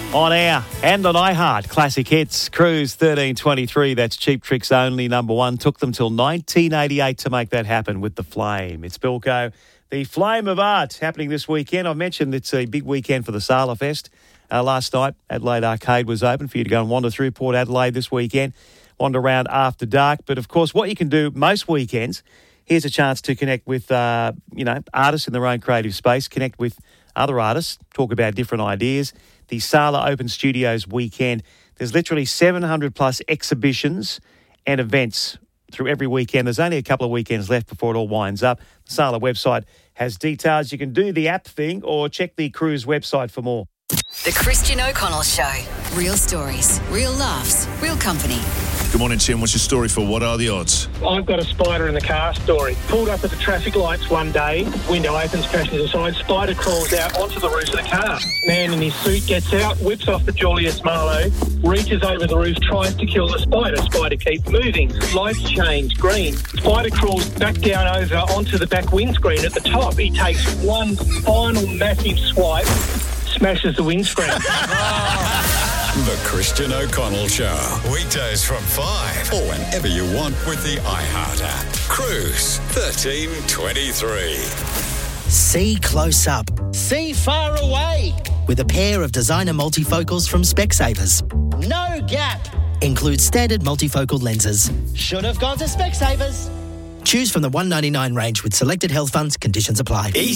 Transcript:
On air and on iHeart, classic hits. Cruise 1323, that's Cheap Trick's only number one. Took them till 1988 to make that happen with The Flame. It's Bilko, the Flame of Art, happening this weekend. I mentioned it's a big weekend for the Sailor Fest. Last night, Adelaide Arcade was open for you to go and wander through Port Adelaide this weekend, wander around after dark. But, of course, what you can do most weekends, here's a chance to connect with, artists in their own creative space, connect with other artists, talk about different ideas. The Sailor Open Studios weekend. There's literally 700 plus exhibitions and events through every weekend. There's only a couple of weekends left before it all winds up. The Sailor website has details. You can do the app thing or check the cruise website for more. The Christian O'Connell Show. Real stories, real laughs, real company. Good morning, Tim. What's your story for What Are the Odds? I've got a spider in the car story. Pulled up at the traffic lights one day, window opens, passenger side, spider crawls out onto the roof of the car. Man in his suit gets out, whips off the Julius Marlowe, reaches over the roof, tries to kill the spider. Spider keeps moving. Lights change, green. Spider crawls back down over onto the back windscreen at the top. He takes one final massive swipe, smashes the windscreen. The Christian O'Connell Show. Weekdays from 5 or whenever you want with the iHeart app. Cruise 1323. See close up. See far away. With a pair of designer multifocals from Specsavers. No gap. Includes standard multifocal lenses. Should have gone to Specsavers. Choose from the $199 range with selected health funds. Conditions apply. Easy.